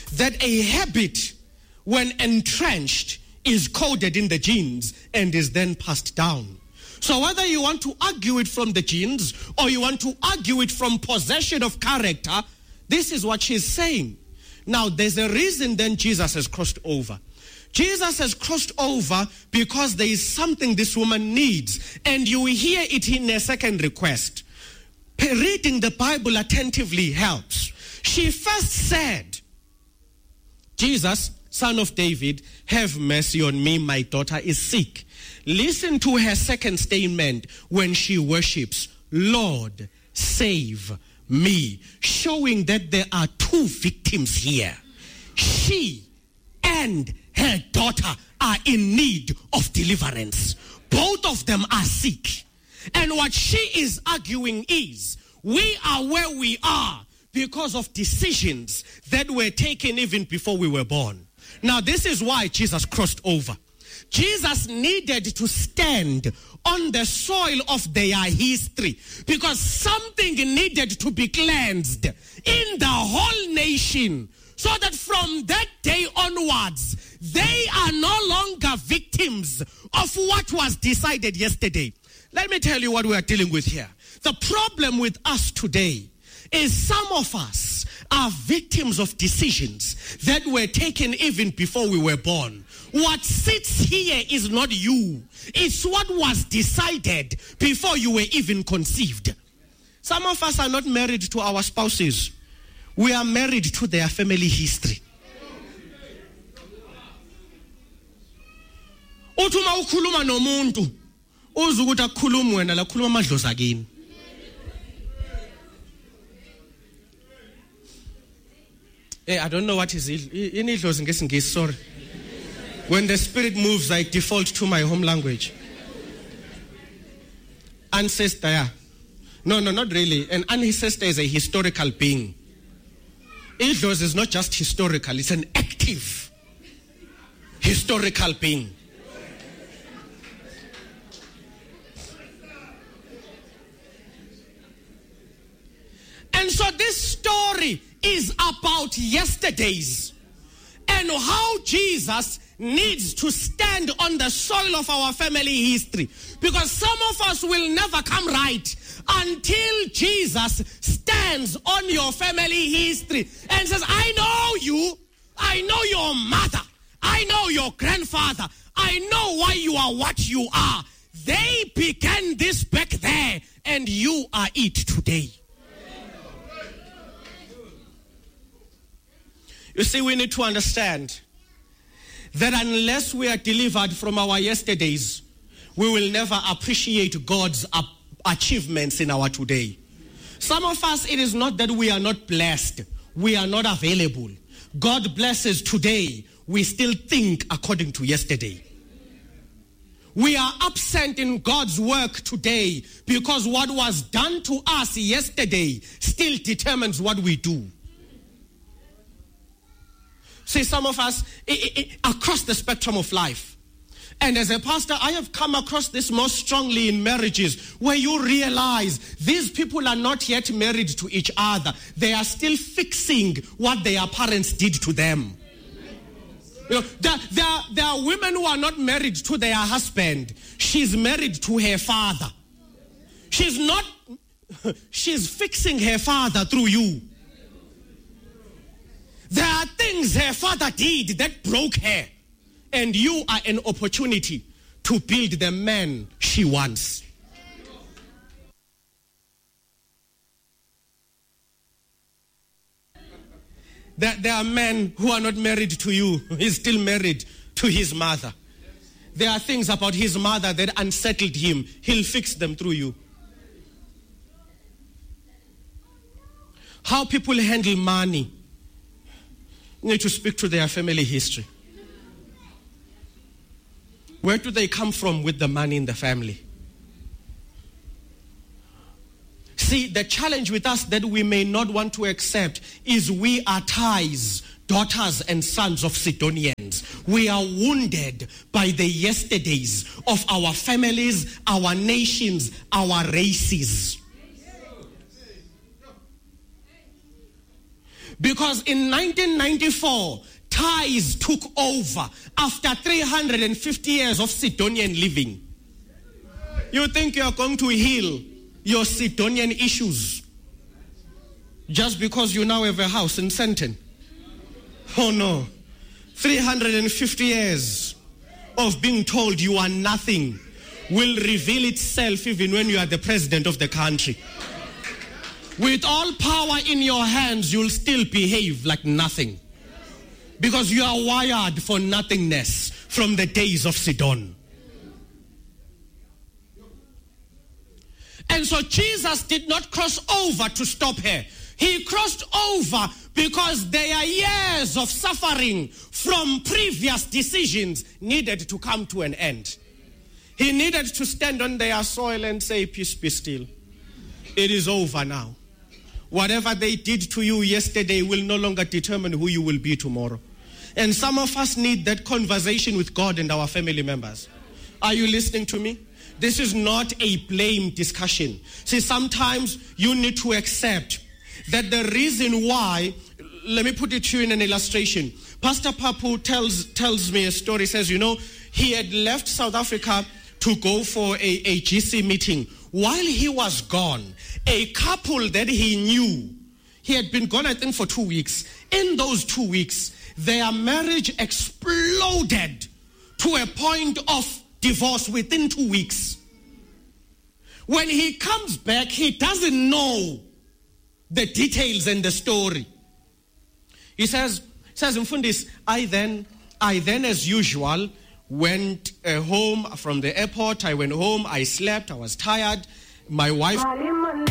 that a habit, when entrenched, is coded in the genes and is then passed down. So whether you want to argue it from the genes or you want to argue it from possession of character, this is what she's saying. Now, there's a reason then Jesus has crossed over. Jesus has crossed over because there is something this woman needs. And you will hear it in a second request. Reading the Bible attentively helps. She first said, Jesus, Son of David, have mercy on me, my daughter is sick. Listen to her second statement when she worships, Lord, save me, showing that there are two victims here. She and her daughter are in need of deliverance. Both of them are sick. And what she is arguing is, we are where we are because of decisions that were taken even before we were born. Now, this is why Jesus crossed over. Jesus needed to stand on the soil of their history because something needed to be cleansed in the whole nation so that from that day onwards, they are no longer victims of what was decided yesterday. Let me tell you what we are dealing with here. The problem with us today is some of us are victims of decisions that were taken even before we were born. What sits here is not you. It's what was decided before you were even conceived. Some of us are not married to our spouses. We are married to their family history. Uthuma ukhuluma nomuntu uzukuthi akukhuluma wena la khuluma amadlozi akini. I don't know what is inidlozi ngesingisi, sorry. When the spirit moves, I default to my home language. Ancestor, yeah. No, not really. An ancestor is a historical being. Idlozi is not just historical, it's an active historical being. And so this story is about yesterdays and how Jesus needs to stand on the soil of our family history. Because some of us will never come right until Jesus stands on your family history and says, I know you, I know your mother, I know your grandfather, I know why you are what you are. They began this back there and you are it today. You see, we need to understand that unless we are delivered from our yesterdays, we will never appreciate God's achievements in our today. Some of us, it is not that we are not blessed. We are not available. God blesses today. We still think according to yesterday. We are absent in God's work today because what was done to us yesterday still determines what we do. See, some of us across the spectrum of life. And as a pastor, I have come across this most strongly in marriages where you realize these people are not yet married to each other. They are still fixing what their parents did to them. You know, there are women who are not married to their husband. She's married to her father. She's fixing her father through you. There are things her father did that broke her. And you are an opportunity to build the man she wants. There are men who are not married to you. He's still married to his mother. There are things about his mother that unsettled him. He'll fix them through you. How people handle money. You need to speak to their family history. Where do they come from with the money in the family? See, the challenge with us that we may not want to accept is we are ties, daughters and sons of Sidonians. We are wounded by the yesterdays of our families, our nations, our races. Because in 1994, Thais took over after 350 years of Sidonian living. You think you're going to heal your Sidonian issues just because you now have a house in Sandton? Oh no. 350 years of being told you are nothing will reveal itself even when you are the president of the country. With all power in your hands, you'll still behave like nothing. Because you are wired for nothingness from the days of Sidon. And so Jesus did not cross over to stop her. He crossed over because their years of suffering from previous decisions needed to come to an end. He needed to stand on their soil and say, peace be still. It is over now. Whatever they did to you yesterday will no longer determine who you will be tomorrow. And some of us need that conversation with God and our family members. Are you listening to me? This is not a blame discussion. See, sometimes you need to accept that the reason why, let me put it to you in an illustration. Pastor Papu tells me a story, says, he had left South Africa to go for a GC meeting. While he was gone, a couple that he knew, he had been gone, I think, for 2 weeks. In those 2 weeks, their marriage exploded to a point of divorce within 2 weeks. When he comes back, he doesn't know the details and the story. He says, Mfundis, I then as usual went home from the airport. I went home, I slept, I was tired. My wife